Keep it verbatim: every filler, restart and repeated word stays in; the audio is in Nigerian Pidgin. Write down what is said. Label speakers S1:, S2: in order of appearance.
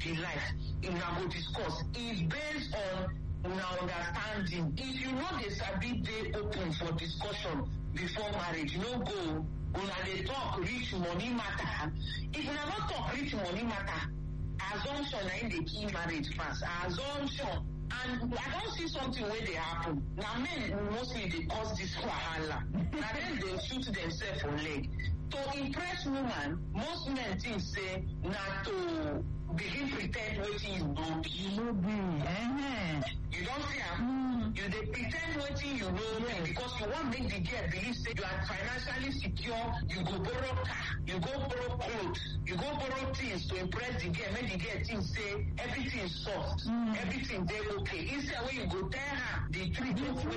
S1: the life, una go discuss. It's based on una understanding. If you know dey sabi dey open for discussion before marriage, no go una dey talk reach money matter. If una no talk reach money matter, assumption na im dey kill marriage pass. Assumption. And I don see something wey dey happen. Na men mostly dey cause this wahala. Na dem dey shoot themselves for leg. To impress woman, most men think say na to begin pretend wetin you no be.
S2: You no be. Uh-huh.
S1: You don see am? Mm. You dey pretend wetin you no be because you wan make the girl believe say you are financially secure. You go borrow car, you go borrow clothes, you go borrow things to impress the girl. Make the girl think say everything soft, mm. everything dey okay. Instead wey you go tell her the truth of